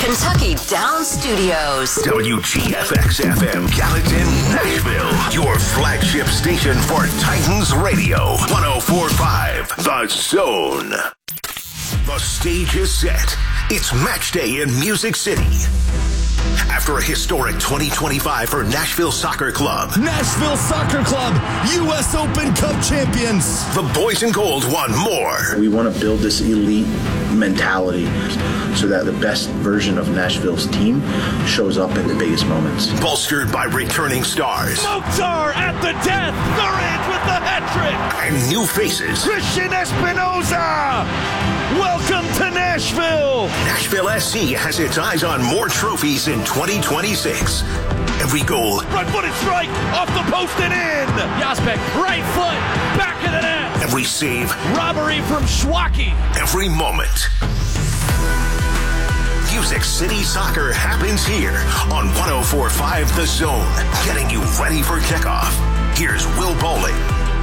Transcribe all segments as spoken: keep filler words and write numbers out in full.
Kentucky Downs Studios. W G F X F M Gallatin, Nashville. Your flagship station for Titans Radio. one oh four point five The Zone. The stage is set. It's match day in Music City. After a historic twenty twenty-five for Nashville Soccer Club. Nashville Soccer Club, U S Open Cup champions. The Boys in Gold want more. We want to build this elite mentality so that the best version of Nashville's team shows up in the biggest moments. Bolstered by returning stars. Mokhtar at the death. Durant with the hat trick. And new faces. Christian Espinoza. Welcome to Nashville. Nashville S C has its eyes on more trophies in twenty twenty-six. Every goal. Front-footed strike off the post and in. Jasper, right foot, back of the net. Every save. Robbery from Schwacke. Every moment. Music City Soccer happens here on one oh four point five The Zone. Getting you ready for kickoff. Here's Will Bowling.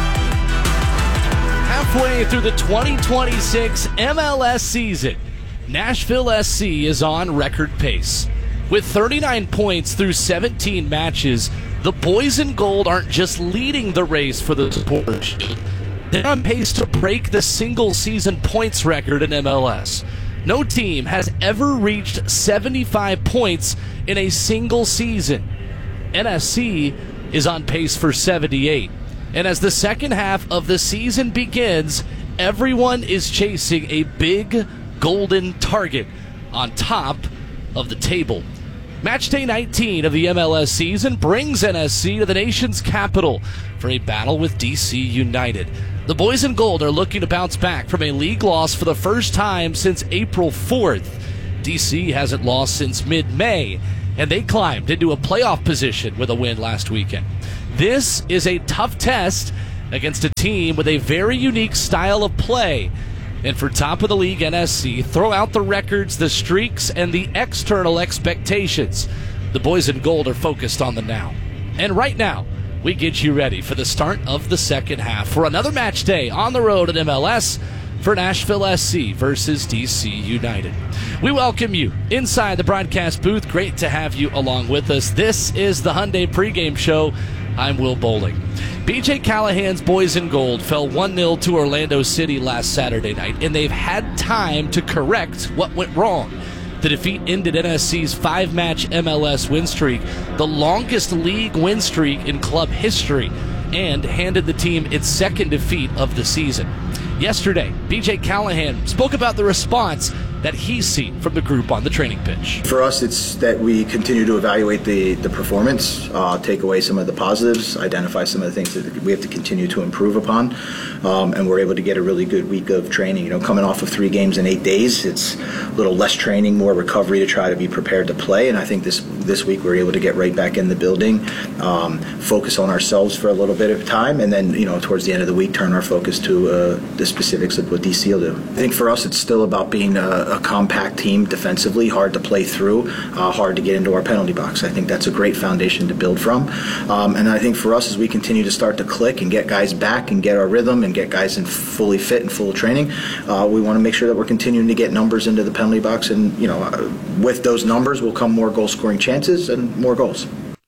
Halfway through the twenty twenty-six M L S season, Nashville S C is on record pace. With thirty-nine points through seventeen matches, the Boys in Gold aren't just leading the race for the Supporters Shield. They're on pace to break the single-season points record in M L S. No team has ever reached seventy-five points in a single season. N S C is on pace for seventy-eight. And as the second half of the season begins, everyone is chasing a big golden target on top of the table. Matchday nineteen of the M L S season brings N S C to the nation's capital for a battle with D C United. The Boys in Gold are looking to bounce back from a league loss for the first time since April fourth. D C hasn't lost since mid-May, and they climbed into a playoff position with a win last weekend. This is a tough test against a team with a very unique style of play. And for top of the league N S C, throw out the records, the streaks, and the external expectations. The Boys in Gold are focused on the now. And right now, we get you ready for the start of the second half for another match day on the road at M L S for Nashville S C versus D C United. We welcome you inside the broadcast booth. Great to have you along with us. This is the Hyundai pregame show. I'm Will Bowling. B J Callahan's Boys in Gold fell one nil to Orlando City last Saturday night, and they've had time to correct what went wrong. The defeat ended N S C's five-match M L S win streak, the longest league win streak in club history, and handed the team its second defeat of the season. Yesterday, B J Callahan spoke about the response that he's seen from the group on the training pitch. For us, it's that we continue to evaluate the, the performance, uh, take away some of the positives, identify some of the things that we have to continue to improve upon, um, and we're able to get a really good week of training. You know, coming off of three games in eight days, it's a little less training, more recovery to try to be prepared to play, and I think this this week we're able to get right back in the building, um, focus on ourselves for a little bit of time, and then, you know, towards the end of the week, turn our focus to uh, the specifics of what D C will do. I think for us, it's still about being a a compact team defensively, hard to play through, uh, hard to get into our penalty box. I think that's a great foundation to build from. Um, and I think for us, as we continue to start to click and get guys back and get our rhythm and get guys in fully fit and full training, uh, we want to make sure that we're continuing to get numbers into the penalty box. And, you know, uh, with those numbers will come more goal-scoring chances and more goals.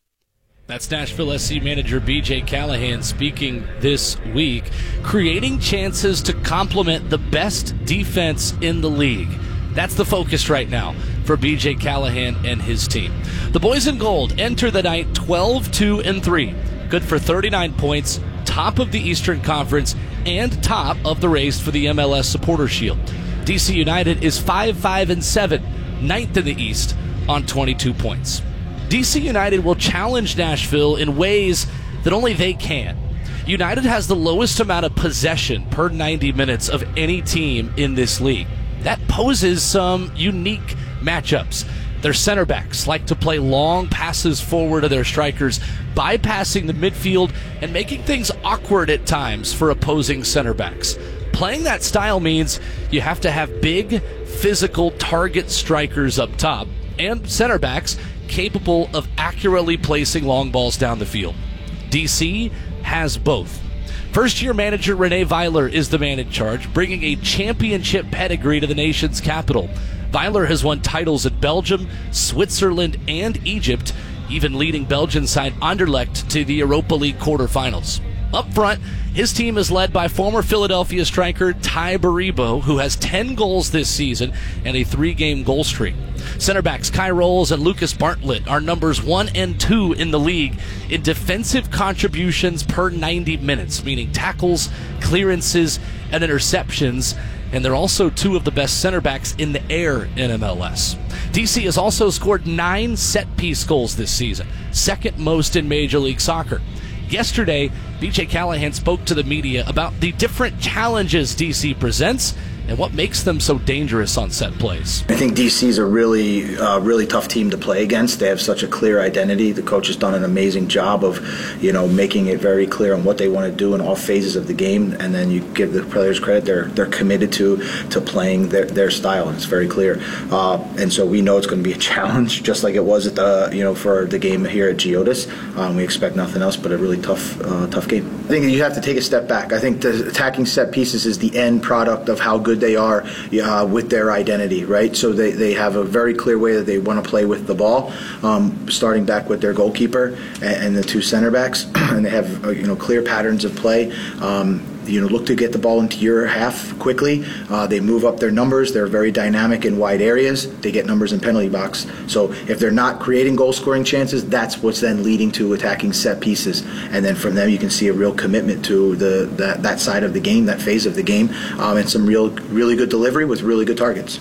That's Nashville S C manager B J Callahan speaking this week, creating chances to complement the best defense in the league. That's the focus right now for B J Callahan and his team. The Boys in Gold enter the night twelve two and three, good for thirty-nine points, top of the Eastern Conference, and top of the race for the M L S Supporter Shield. D C United is five five and seven, ninth in the East on twenty-two points. D C United will challenge Nashville in ways that only they can. United has the lowest amount of possession per ninety minutes of any team in this league. That poses some unique matchups. Their center backs like to play long passes forward to their strikers, bypassing the midfield and making things awkward at times for opposing center backs. Playing that style means you have to have big, physical target strikers up top and center backs capable of accurately placing long balls down the field. D C has both. First-year manager Renee Weiler is the man in charge, bringing a championship pedigree to the nation's capital. Weiler has won titles in Belgium, Switzerland, and Egypt, even leading Belgian side Anderlecht to the Europa League quarterfinals. Up front, his team is led by former Philadelphia striker Ty Baribo, who has ten goals this season and a three-game goal streak. Center backs Kai Rolls and Lucas Bartlett are numbers one and two in the league in defensive contributions per ninety minutes, meaning tackles, clearances, and interceptions, and they're also two of the best center backs in the air in M L S. D C has also scored nine set-piece goals this season, second most in Major League Soccer. Yesterday, B J Callahan spoke to the media about the different challenges D C presents and what makes them so dangerous on set plays. I think D C is a really, uh, really tough team to play against. They have such a clear identity. The coach has done an amazing job of, you know, making it very clear on what they want to do in all phases of the game. And then you give the players credit; they're they're committed to to playing their their style, and it's very clear. Uh, and so we know it's going to be a challenge, just like it was at the you know for the game here at Geodis. Um, we expect nothing else but a really tough, uh, tough game. I think you have to take a step back. I think the attacking set pieces is the end product of how good they are uh, with their identity, right? So they, they have a very clear way that they want to play with the ball, um, starting back with their goalkeeper and, and the two center backs, and they have uh, you know clear patterns of play. Um, you know, look to get the ball into your half quickly. Uh, they move up their numbers. They're very dynamic in wide areas. They get numbers in penalty box. So if they're not creating goal-scoring chances, that's what's then leading to attacking set pieces. And then from them, you can see a real commitment to the that, that side of the game, that phase of the game, um, and some real, really good delivery with really good targets.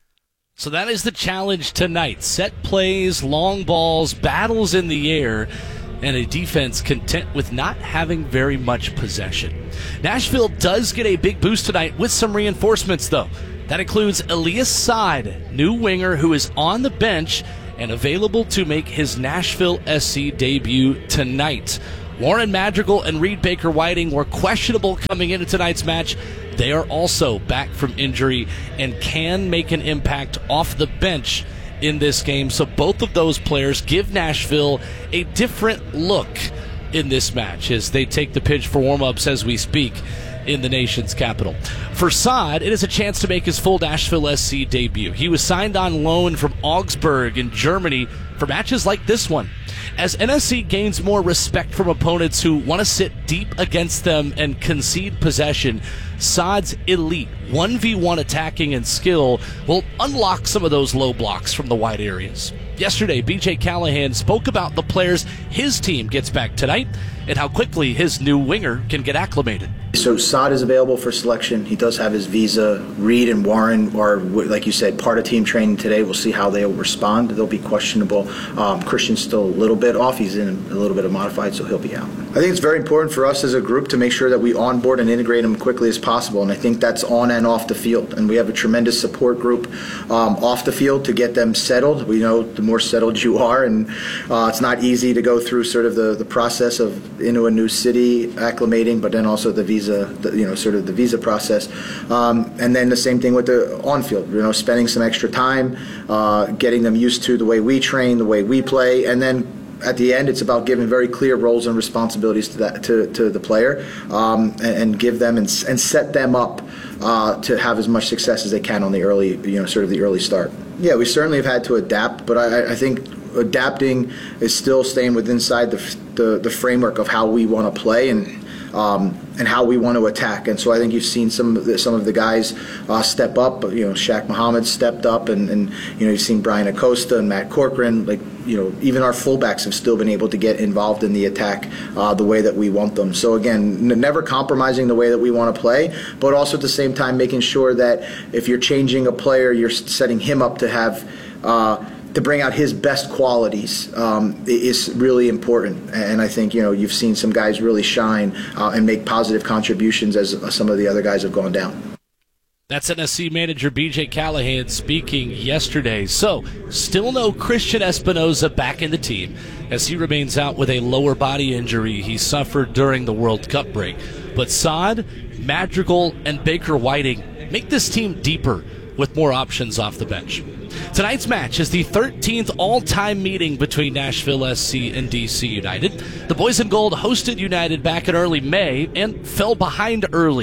So that is the challenge tonight. Set plays, long balls, battles in the air, and a defense content with not having very much possession. Nashville does get a big boost tonight with some reinforcements, though. That includes Elias Saad, new winger who is on the bench and available to make his Nashville S C debut tonight. Warren Madrigal and Reed Baker-Whiting were questionable coming into tonight's match. They are also back from injury and can make an impact off the bench in this game. So both of those players give Nashville a different look in this match as they take the pitch for warm-ups as we speak in the nation's capital. For Saad, it is a chance to make his full Nashville S C debut. He was signed on loan from Augsburg in Germany for matches like this one. As N S C gains more respect from opponents who want to sit deep against them and concede possession, Saad's elite one v one attacking and skill will unlock some of those low blocks from the wide areas. Yesterday, B J Callahan spoke about the players his team gets back tonight and how quickly his new winger can get acclimated. So Saad is available for selection. He does have his visa. Reed and Warren are, like you said, part of team training today. We'll see how they will respond. They'll be questionable. Um, Christian's still a little bit off. He's in a little bit of modified, so he'll be out. I think it's very important for us as a group to make sure that we onboard and integrate them quickly as possible, and I think that's on and off the field. And we have a tremendous support group um, off the field to get them settled. We know the more settled you are, and uh, it's not easy to go through sort of the, the process of into a new city, acclimating, but then also the visa, the, you know, sort of the visa process. Um, and then the same thing with the on-field, you know, spending some extra time, uh, getting them used to the way we train, the way we play, and then at the end, it's about giving very clear roles and responsibilities to that to, to the player, um, and, and give them and, and set them up uh, to have as much success as they can on the early, you know, sort of the early start. Yeah, we certainly have had to adapt, but I, I think adapting is still staying within inside the, the the framework of how we want to play and. Um, and how we want to attack. And so I think you've seen some of the, some of the guys uh, step up. You know, Shaq Muhammad stepped up, and, and you know, you've seen Brian Acosta and Matt Corcoran. Like, you know, even our fullbacks have still been able to get involved in the attack uh, the way that we want them. So again, n- never compromising the way that we want to play, but also at the same time making sure that if you're changing a player, you're setting him up to have uh, to bring out his best qualities um, is really important. And I think, you know, you've seen some guys really shine uh, and make positive contributions as uh, some of the other guys have gone down. That's N S C manager B J Callahan speaking yesterday. So, still no Christian Espinoza back in the team as he remains out with a lower body injury he suffered during the World Cup break. But Saad, Madrigal, and Baker-Whiting make this team deeper with more options off the bench. Tonight's match is the thirteenth all-time meeting between Nashville S C and D C United. The Boys in Gold hosted United back in early May and fell behind early.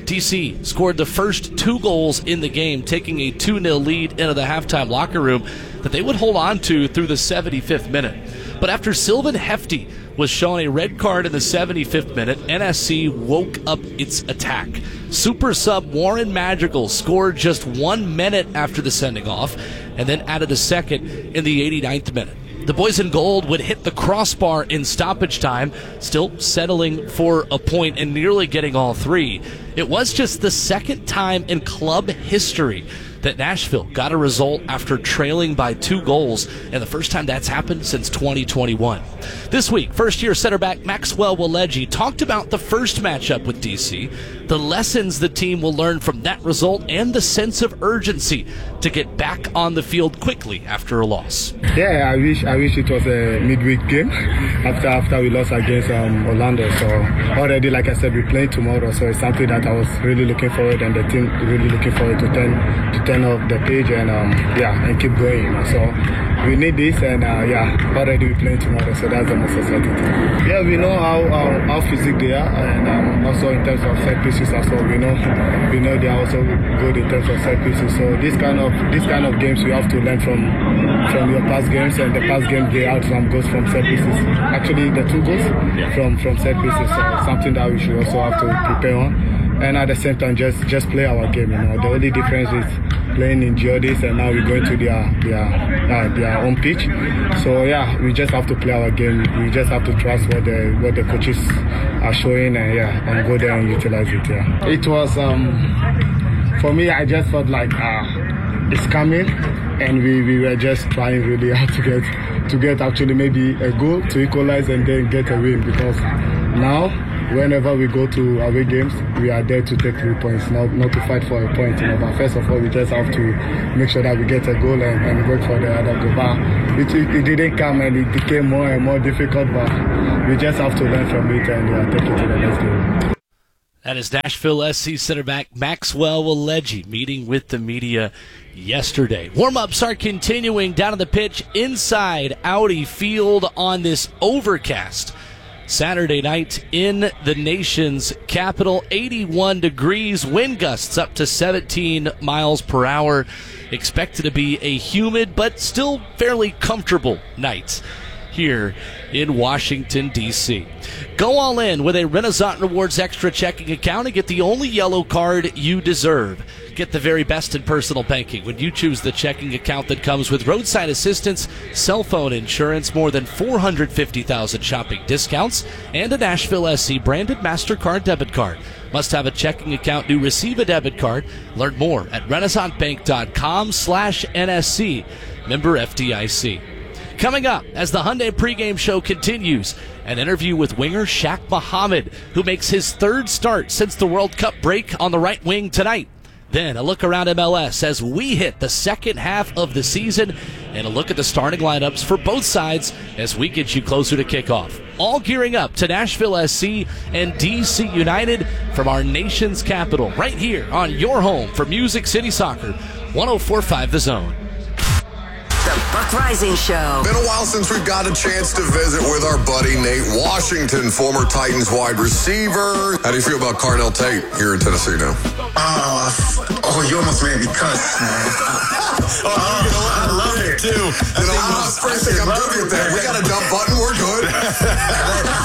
D C scored the first two goals in the game, taking a two nil lead into the halftime locker room that they would hold on to through the seventy-fifth minute. But after Sylvan Hefty was shown a red card in the seventy-fifth minute, N S C woke up its attack. Super sub Warren Madrigal scored just one minute after the sending off and then added a second in the eighty-ninth minute. The boys in gold would hit the crossbar in stoppage time, still settling for a point and nearly getting all three. It was just the second time in club history that Nashville got a result after trailing by two goals, and the first time that's happened since twenty twenty-one. This week, first-year center back Maxwell Waleji talked about the first matchup with D C, the lessons the team will learn from that result, and the sense of urgency to get back on the field quickly after a loss. Yeah, I wish I wish it was a midweek game after after we lost against um, Orlando. So already, like I said, we're playing tomorrow, so it's something that I was really looking forward, and the team really looking forward to turn to turn off the page and um, yeah, and keep going. You know? So we need this, and uh, yeah, already we're playing tomorrow, so that's the most exciting thing. Yeah, we know how how, how physical they are, and um, also in terms of set pieces as well. We know we know they are also good in terms of set pieces. So this kind of this kind of games we have to learn from from your past games, and the past game they had some goals from set pieces. Actually, the two goals from from set pieces. So something that we should also have to prepare on, and at the same time just just play our game. You know, the only difference is playing in Geodis, and now we're going to their their uh, their own pitch. So yeah, we just have to play our game. We just have to trust what the what the coaches are showing, and yeah, and go there and utilize it. Yeah, it was um, for me. I just felt like uh, it's coming, and we, we were just trying really hard to get to get actually maybe a goal to equalize and then get a win, because now, whenever we go to away games, we are there to take three points, not not to fight for a point. You know. But first of all, we just have to make sure that we get a goal and, and work for the other goal. But it, it, it didn't come, and it became more and more difficult. But we just have to learn from it and yeah, take it to the next game. That is Nashville S C center back Maxwell Waleji meeting with the media yesterday. Warm-ups are continuing down on the pitch inside Audi Field on this overcast Saturday night in the nation's capital. eighty-one degrees, wind gusts up to seventeen miles per hour. Expected to be a humid but still fairly comfortable night here in Washington, D C Go all in with a Renaissance Rewards Extra checking account and get the only yellow card you deserve. Get the very best in personal banking when you choose the checking account that comes with roadside assistance, cell phone insurance, more than four hundred fifty thousand shopping discounts, and a Nashville S C branded MasterCard debit card. Must have a checking account to receive a debit card. Learn more at renaissancebank.com slash NSC. Member F D I C. Coming up, as the Hyundai pregame show continues, an interview with winger Shaq Muhammad, who makes his third start since the World Cup break on the right wing tonight. Then a look around M L S as we hit the second half of the season, and a look at the starting lineups for both sides as we get you closer to kickoff. All gearing up to Nashville S C and D C United from our nation's capital, right here on your home for Music City Soccer, one oh four point five The Zone. The Buck Rising Show. Been a while since we've got a chance to visit with our buddy Nate Washington, former Titans wide receiver. How do you feel about Carnell Tate here in Tennessee now? Uh, oh, you almost made me cuss, man. oh, uh, you know what? I love it, too. You know, I was first thing I'm good with that. We got a dump button. We're good.